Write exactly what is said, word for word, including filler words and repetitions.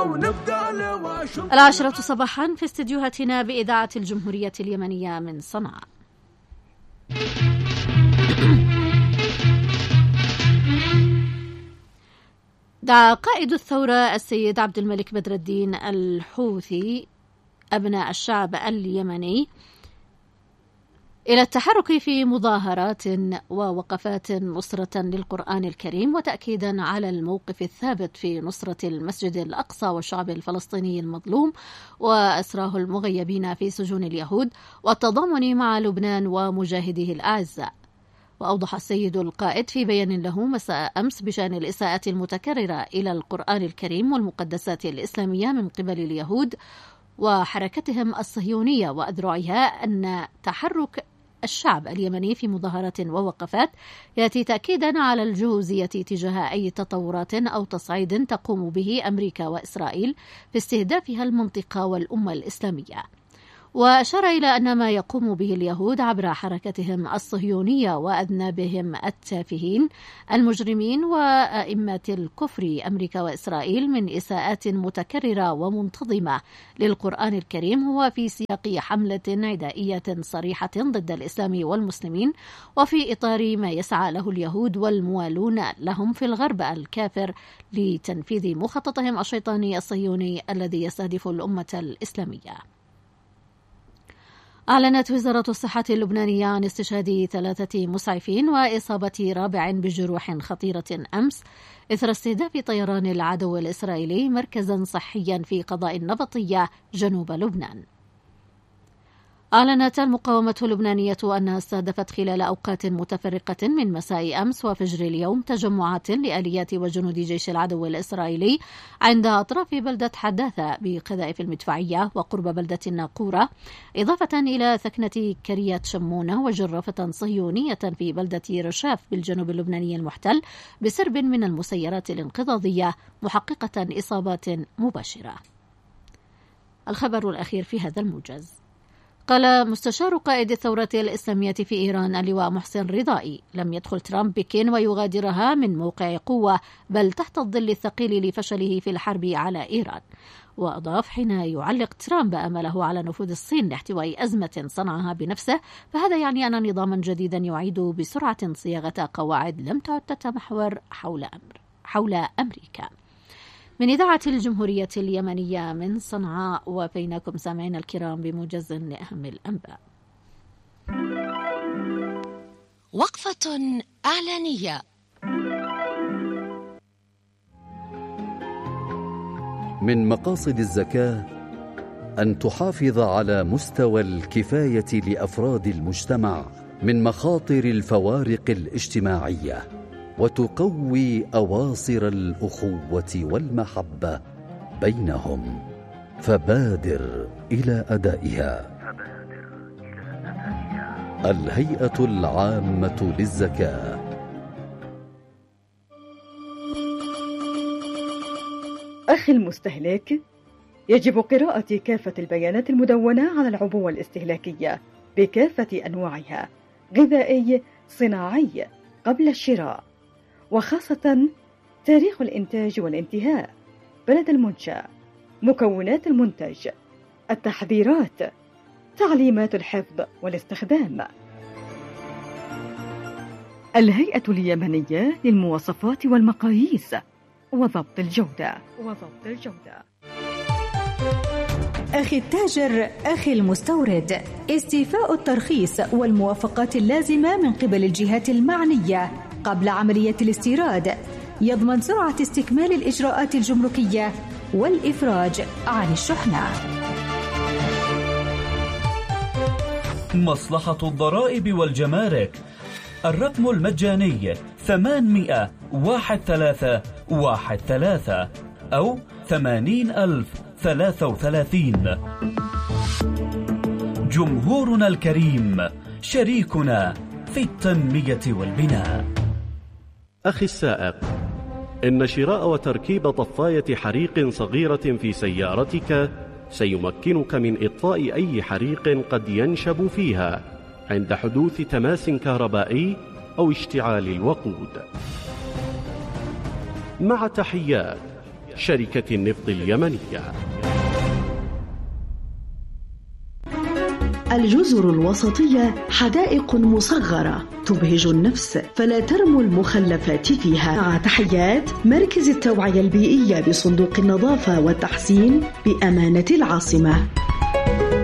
العاشرة صباحا في استديوهاتنا بإذاعة الجمهورية اليمنية من صنعاء. دعا قائد الثورة السيد عبد الملك بدر الدين الحوثي أبناء الشعب اليمني إلى التحرك في مظاهرات ووقفات نصرة للقرآن الكريم وتأكيدا على الموقف الثابت في نصرة المسجد الأقصى والشعب الفلسطيني المظلوم وأسراه المغيبين في سجون اليهود والتضامن مع لبنان ومجاهديه الأعزاء. وأوضح السيد القائد في بيان له مساء أمس بشأن الإساءة المتكررة إلى القرآن الكريم والمقدسات الإسلامية من قبل اليهود وحركتهم الصهيونية وأذرعها أن تحرك الشعب اليمني في مظاهرات ووقفات يأتي تأكيدا على الجهوزية تجاه أي تطورات أو تصعيد تقوم به أمريكا وإسرائيل في استهدافها المنطقة والأمة الإسلامية. وأشار إلى أن ما يقوم به اليهود عبر حركتهم الصهيونية وأذنابهم التافهين المجرمين وأئمة الكفر أمريكا وإسرائيل من إساءات متكررة ومنتظمة للقرآن الكريم هو في سياق حملة عدائية صريحة ضد الإسلام والمسلمين وفي إطار ما يسعى له اليهود والموالون لهم في الغرب الكافر لتنفيذ مخططهم الشيطاني الصهيوني الذي يستهدف الأمة الإسلامية. أعلنت وزارة الصحة اللبنانية عن استشهاد ثلاثة مسعفين وإصابة رابع بجروح خطيرة أمس إثر استهداف طيران العدو الإسرائيلي مركزا صحيا في قضاء النبطية جنوب لبنان. أعلنت المقاومة اللبنانية أنها استهدفت خلال أوقات متفرقة من مساء أمس وفجر اليوم تجمعات لآليات وجنود جيش العدو الإسرائيلي عند أطراف بلدة حداثة بقذائف المدفعية وقرب بلدة الناقورة، إضافة إلى ثكنة كريات شمونة وجرافة صهيونية في بلدة رشاف بالجنوب اللبناني المحتل بسرب من المسيرات الانقضاضية محققة إصابات مباشرة. الخبر الأخير في هذا الموجز. قال مستشار قائد الثورة الإسلامية في إيران اللواء محسن رضائي: لم يدخل ترامب بكين ويغادرها من موقع قوة بل تحت الظل الثقيل لفشله في الحرب على إيران. وأضاف: حين يعلق ترامب أمله على نفوذ الصين لاحتواء أزمة صنعها بنفسه فهذا يعني أن نظاما جديدا يعيد بسرعة صياغة قواعد لم تعد تتمحور حول أمر حول أمريكا. من إذاعة الجمهورية اليمنية من صنعاء وبينكم سامعين الكرام بموجز لأهم الأنباء. وقفة إعلانية. من مقاصد الزكاة أن تحافظ على مستوى الكفاية لأفراد المجتمع من مخاطر الفوارق الاجتماعية وتقوي أواصر الأخوة والمحبة بينهم، فبادر إلى أدائها. الهيئة العامة للزكاة. أخي المستهلك، يجب قراءة كافة البيانات المدونة على العبوة الاستهلاكية بكافة أنواعها، غذائي، صناعي، قبل الشراء، وخاصة تاريخ الإنتاج والانتهاء، بلد المنشأ، مكونات المنتج، التحذيرات، تعليمات الحفظ والاستخدام. الهيئة اليمنية للمواصفات والمقاييس وضبط الجودة وضبط الجودة. أخي التاجر، أخي المستورد، استيفاء الترخيص والموافقات اللازمة من قبل الجهات المعنية قبل عملية الاستيراد يضمن سرعة استكمال الإجراءات الجمركية والإفراج عن الشحنة. مصلحة الضرائب والجمارك، الرقم المجاني ثمانمائة واحد ثلاثة واحد ثلاثة أو ثمانين ألف ثلاثة وثلاثين. جمهورنا الكريم، شريكنا في التنمية والبناء. أخي السائق، إن شراء وتركيب طفاية حريق صغيرة في سيارتك سيمكنك من إطفاء أي حريق قد ينشب فيها عند حدوث تماس كهربائي أو اشتعال الوقود. مع تحيات شركة النفط اليمنية. الجزر الوسطية حدائق مصغرة تبهج النفس، فلا ترموا المخلفات فيها. مع تحيات مركز التوعية البيئية بصندوق النظافة والتحسين بأمانة العاصمة.